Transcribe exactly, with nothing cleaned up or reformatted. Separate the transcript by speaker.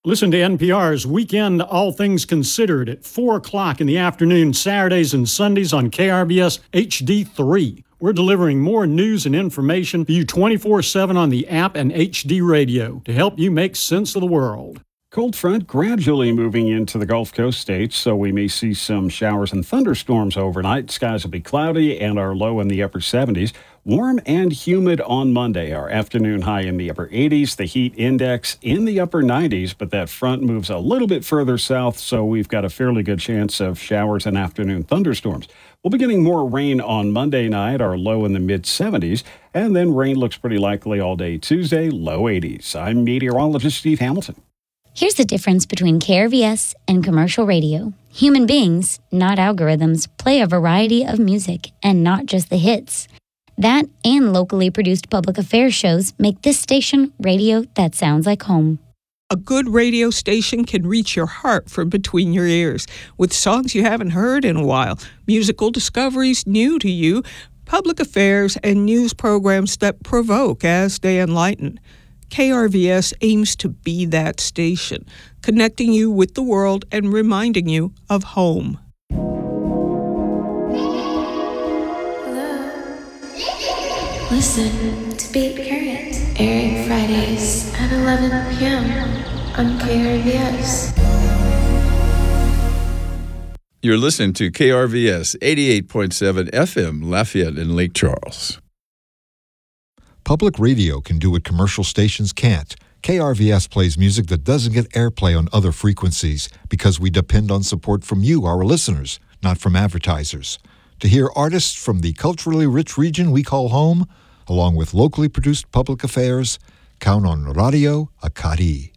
Speaker 1: Listen to N P R's Weekend All Things Considered at four o'clock in the afternoon, Saturdays and Sundays on K R V S H D three. We're delivering more news and information for you twenty-four seven on the app and H D radio to help you make sense of the world. Cold front gradually moving into the Gulf Coast states, so we may see some showers and thunderstorms overnight. Skies will be cloudy and are low in the upper seventies. Warm and humid on Monday. Our afternoon high in the upper eighties, the heat index in the upper nineties, but that front moves a little bit further south, so we've got a fairly good chance of showers and afternoon thunderstorms. We'll be getting more rain on Monday night, our low in the mid seventies, and then rain looks pretty likely all day Tuesday, low eighties. I'm meteorologist Steve Hamilton.
Speaker 2: Here's the difference between K R V S and commercial radio. Human beings, not algorithms, play a variety of music and not just the hits. That and locally produced public affairs shows make this station radio that sounds like home.
Speaker 3: A good radio station can reach your heart from between your ears with songs you haven't heard in a while, musical discoveries new to you, public affairs, and news programs that provoke as they enlighten. K R V S aims to be that station, connecting you with the world and reminding you of home.
Speaker 4: Listen to Beat Current, airing Fridays at eleven p.m. on K R V S.
Speaker 5: You're listening to K R V S eighty-eight point seven F M, Lafayette and Lake Charles.
Speaker 6: Public radio can do what commercial stations can't. K R V S plays music that doesn't get airplay on other frequencies because we depend on support from you, our listeners, not from advertisers. To hear artists from the culturally rich region we call home, along with locally produced public affairs, count on Radio Acadi.